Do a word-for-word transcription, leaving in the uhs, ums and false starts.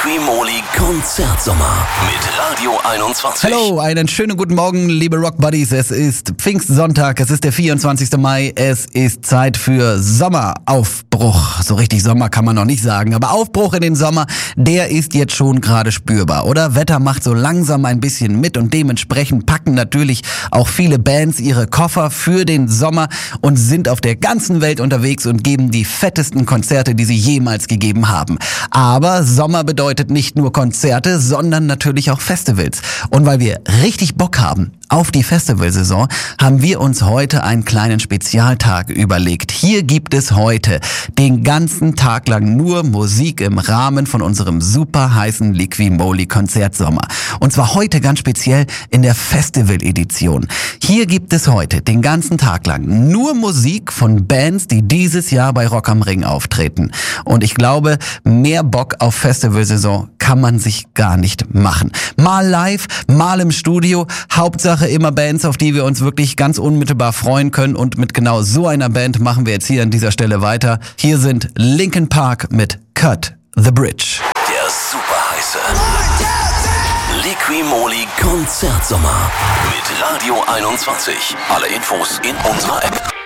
Liquimoli Konzertsommer mit Radio einundzwanzig. Hallo, einen schönen guten Morgen, liebe Rock Buddies. Es ist Pfingstsonntag, es ist der vierundzwanzigste Mai. Es ist Zeit für Sommeraufbruch. So richtig Sommer kann man noch nicht sagen, aber Aufbruch in den Sommer, der ist jetzt schon gerade spürbar, oder? Wetter macht so langsam ein bisschen mit und dementsprechend packen natürlich auch viele Bands ihre Koffer für den Sommer und sind auf der ganzen Welt unterwegs und geben die fettesten Konzerte, die sie jemals gegeben haben. Aber Sommer bedeutet nicht nur Konzerte, sondern natürlich auch Festivals. Und weil wir richtig Bock haben auf die Festivalsaison, haben wir uns heute einen kleinen Spezialtag überlegt. Hier gibt es heute den ganzen Tag lang nur Musik im Rahmen von unserem super heißen Liquimoli Konzertsommer. Und zwar heute ganz speziell in der Festival-Edition. Hier gibt es heute den ganzen Tag lang nur Musik von Bands, die dieses Jahr bei Rock am Ring auftreten. Und ich glaube, mehr Bock auf Festivalsaison kann man sich gar nicht machen. Mal live, mal im Studio, Hauptsache immer Bands, auf die wir uns wirklich ganz unmittelbar freuen können. Und mit genau so einer Band machen wir jetzt hier an dieser Stelle weiter. Hier sind Linkin Park mit Cut the Bridge. Der superheiße Liquimoli Konzertsommer mit Radio einundzwanzig. Alle Infos in unserer App.